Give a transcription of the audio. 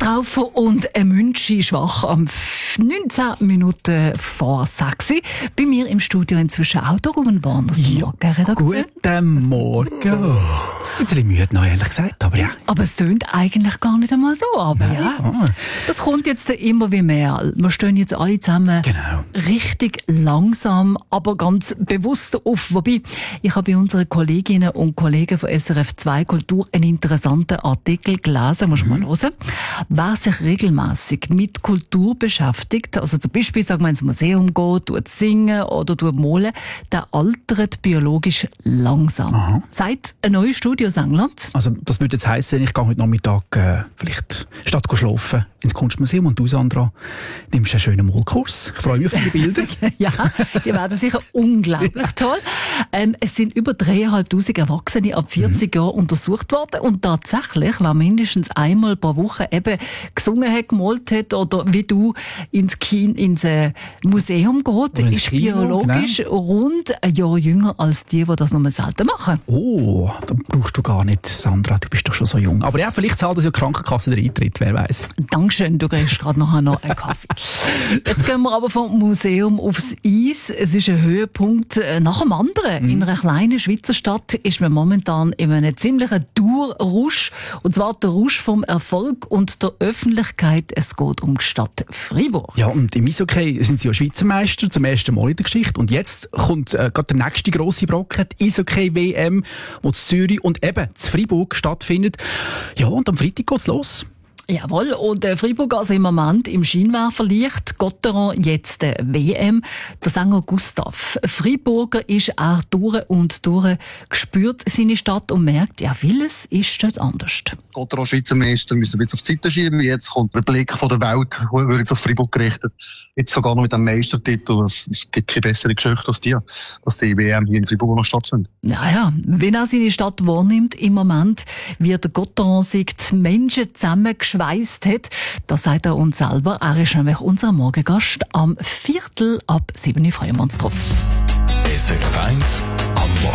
Traufer und ein Münchi schwach am 19 Minuten vor 6. Bei mir im Studio inzwischen auch der Ruben Born aus der Morgenredaktion. Guten Morgen. Ein bisschen müde noch, ehrlich gesagt, aber ja. Aber es tönt eigentlich gar nicht einmal so, aber ja. Das kommt jetzt immer wie mehr. Wir stehen jetzt alle zusammen richtig langsam, aber ganz bewusst auf. Wobei, ich habe bei unseren Kolleginnen und Kollegen von SRF 2 Kultur einen interessanten Artikel gelesen, muss man mal hören. Wer sich regelmässig mit Kultur beschäftigt, also zum Beispiel, sagen wir, ins Museum geht, tut singen oder tut malen, der altert biologisch langsam. Sagt eine neue Studie aus England. Also das würde jetzt heissen, ich gehe heute Nachmittag vielleicht statt schlafen ins Kunstmuseum und du, Sandra, nimmst einen schönen Malkurs. Ich freue mich auf die Bilder. Ja, die werden sicher unglaublich toll. Es sind über 3'500 Erwachsene ab 40 Jahren untersucht worden und tatsächlich, wer mindestens einmal pro Woche eben gesungen hat, gemalt hat oder wie du ins Museum geht, ist biologisch rund ein Jahr jünger als die das noch selten machen. Oh, da brauchst du gar nicht, Sandra, du bist doch schon so jung. Aber ja, vielleicht zahlt das ja die Krankenkasse den Eintritt, wer weiß. Dankeschön, du kriegst gerade noch einen Kaffee. Jetzt gehen wir aber vom Museum aufs Eis. Es ist ein Höhepunkt nach dem anderen. In einer kleinen Schweizer Stadt ist man momentan in einem ziemlichen Tourrausch. Und zwar der Rausch vom Erfolg und der Öffentlichkeit. Es geht um die Stadt Freiburg. Ja, und im Eishockey sind sie ja Schweizer Meister zum ersten Mal in der Geschichte. Und jetzt kommt gerade der nächste grosse Brocken, die Eishockey-WM, die in Zürich und eben in Freiburg stattfindet. Ja, und am Freitag geht's los. Jawohl, und Freiburg also im Moment im Scheinwerferlicht, Gotteron jetzt WM. Der Sänger Gustav Freiburger ist er durch und durch, gespürt seine Stadt und merkt, ja, vieles ist dort anders. Gotteron Schweizer Meister müssen wir jetzt auf die Seite schieben. Jetzt kommt der Blick von der Welt, wird jetzt auf Freiburg gerichtet. Jetzt sogar noch mit dem Meistertitel. Es gibt keine bessere Geschichte als die, dass die WM hier in Freiburg noch stattfindet. Naja, wenn er seine Stadt wahrnimmt im Moment, wie der Gotteron sich die Menschen zusammengeschweißt hat, das sagt er uns selber. Er ist nämlich unser Morgengast am 7:15. Freuen wir uns drauf. SRF 1